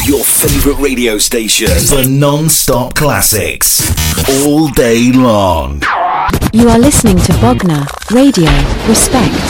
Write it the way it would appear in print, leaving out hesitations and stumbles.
Your favourite radio station for non-stop classics. All day long. You are listening to Bogner Radio. Respect.